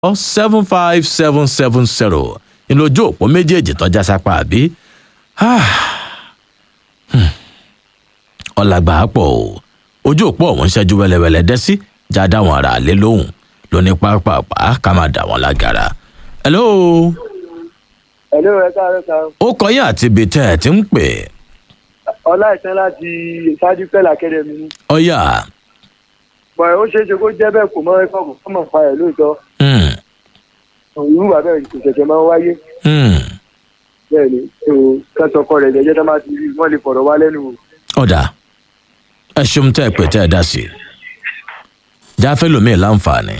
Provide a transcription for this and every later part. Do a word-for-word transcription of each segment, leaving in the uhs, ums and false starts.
seven five seven seven zero nínú ojú òpó méjèèjì tọ́já sápá àbí ọ̀làgbà pọ̀ o ojú òpó ọ̀hún ṣẹ́jú wẹ́lẹ́wẹ́lẹ́ dẹ́ sí já dáwọn ará lé lóhùn lóní pápápá ká máa dà wọ́n lágara. hello. hello ẹ káàárọ̀ sá. ó kọyìn àti ibi tẹ́ ẹ ti ń pè. ọlá ìtàn láti ṣáájú pẹ́lú akẹ́dẹ̀mí. ọ̀yà. bọ̀ ó ṣeé ṣe kó jẹ́ bẹ́ẹ̀ kò mọ ẹ̀fọ́ kò mọ̀ pa ẹ̀ lóòótọ́. òun wà bẹ́ẹ̀ kò ṣẹ̀ṣẹ̀ máa ń wáyé. bẹ́ẹ̀ ni kẹ́sọ̀kọ rẹ̀ jẹ́jẹ́ tó máa ti rí wọ́n lè fọ̀rọ̀ wá lẹ́nu. ọ̀dà ẹ ṣeun tẹ́ ẹ pè tẹ́ ẹ dá sí i jáfẹ́ lómi láǹfààní.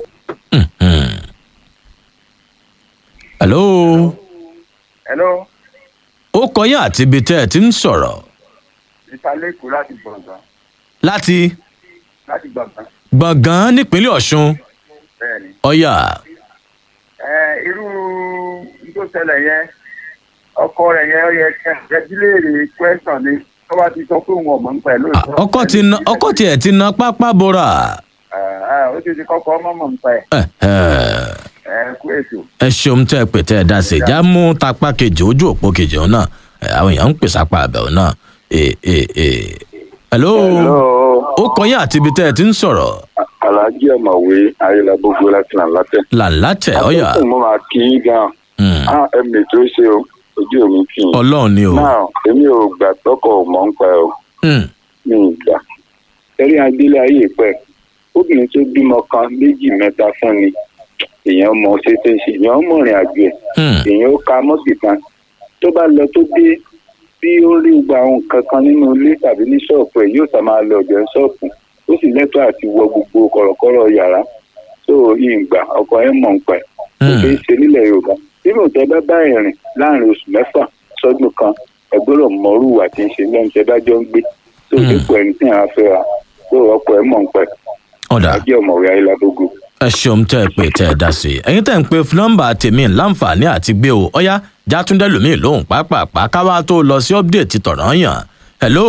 hello. hello. ó kọyìn àti ibi tẹ́ ẹ ti ń sọ̀rọ̀. ìsàlẹ̀ èkó láti gbọ̀ngàn. láti. láti gbọ̀ngàn. gbọ̀ngàn nípínlẹ̀ ọ̀ṣun. bẹ́ẹ̀ni. ọ̀yà. ẹ irú tó ṣẹlẹ̀ yẹn ọkọ rẹ̀ yẹn ó yẹ kẹ́ẹ̀dílérè question ni tó bá ti sọ pé òun ọ̀mọ̀ ń pẹ̀ lóòótọ́. ọkọ ti na ọkọ tiẹ̀ ti na pápá bora. ó ti di kọ́kọ́ ọmọ mọ̀ ń pẹ̀. ẹ kú ètò. ẹ ṣeun tẹ́ ẹ pè tẹ́ ẹ dá sí i já mú tapá kejì ojú òpó kejì ọ̀hún náà àwọn èèyàn ń pè sápá àbẹ̀wò náà. hello. ó kọyìn àti ibi tẹ́ ẹ ti ń sọ̀rọ̀. Alhaji ọ̀mọ̀wé ayélujábógbó láti làǹlátẹ̀. làǹlátẹ̀ ọ̀yà. àtúntò mo máa kí í gan-an. ẹ̀mí tó ṣe o ojú omi kì í. ọlọ́run ni o. náà èmi ò gbà tọkọ mọ̀ ń pa ẹ o. mi ì gbà. ẹ̀rí adélé ayé pẹ̀ obìnrin tó bímọ kan méjì mẹ́ta fún ni èèyàn mọ ṣètò ṣe èèyàn mọ̀rìn àjò ẹ̀ èèyàn ó ka mọ́tì kan tó bá lọ tó dé bí ó rí gba ohun kankan nínú ilé tàbí ní ṣọ́ọ̀pù ẹ̀ yóò sá máa lọ ọ̀jọ̀ ṣọ́ọ̀pù ó sì lẹ́tọ̀ọ́ àti wọ gbogbo kọ̀rọ̀kọ̀rọ̀ yàrá tó ìgbà ọkọ ẹ̀ mọ̀ ń pa ẹ̀ kò kì í ṣe nílẹ̀ yorùbá nínú tẹ bá bá ẹ̀rìn láàrin oṣù mẹ́fà sọ́dún kan ẹgbẹ́rún mọ́rù àti ṣe lẹ́nu tẹ bá jọ ń gbé tó dípò ẹni tí à ń fẹ́ ra tó ọkọ ẹ̀ mọ̀ ń pa ẹ̀ ọ̀dà ajé ọ̀mọ̀wé ayélujábógbó. ẹ ṣeun tẹ́ ẹ pè tẹ́ ẹ dá sí i ẹ̀yin tẹ́ ń pe nọ́mbà tèmi láǹfààní àti gbé o ọ̀yá játúndé lómi lóhùn pàápàá káwá tó lọ sí ọ́pdẹ̀tì tọ̀rọ̀ yàn hello.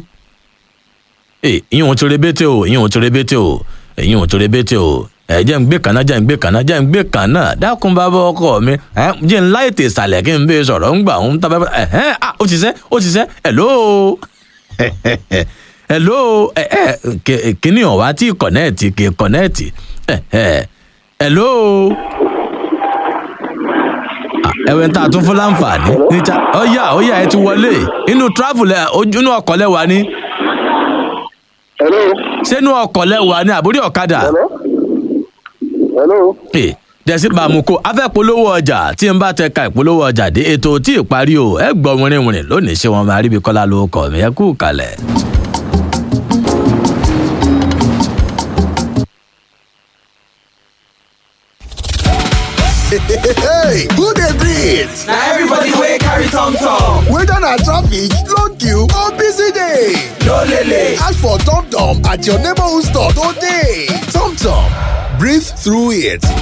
ìyẹn ò ti rebété o ìyẹn ò ti rebété o ìyẹn ò ti rebété o ẹ jẹ́ ń gbé kànáà jẹ́ ń gbé kànáà jẹ́ ń gbé kànáà dákun bá bọ́ ọkọ mi ẹ jẹ́ ń láì tè sàlẹ̀ kí n bẹ sọ̀rọ̀ ń gbà ń tábà ẹ ẹ ah ó ti sẹ́ ó ti sẹ́ hello hello ẹ ẹ kíní ọ̀wá tí kọ̀nẹ́ẹ̀tì kì í kọ̀nẹ́ẹ̀tì ẹ ẹ hello ẹ̀wẹ̀ ń ta tún fún láǹfààní níta ọ̀yà ọ̀yà ẹ ti wọlé inú travel ẹ inú ọkọ̀ lẹ́wà ni sínú ọkọ̀ lẹ́wà ni àbúrí ọ̀kadà. hello. Hey, dẹ̀sí bàmùkò afẹ́polówó ọjà tí n bá tẹ ka ìpolówó ọjà dé ètò tí ì parí o ẹ gbọ́ wìrìwìrì lónìí ṣé wọn máa rí ibi kọ́lá ló kọ̀ mí ẹ kú kalẹ̀. Hey, who dey breathe? Na everybody wey carry tom tom. Whether na traffic, long queue or busy day. No lele. Ask for tom tom at your neighborhood store today. Tom tom, breathe through it.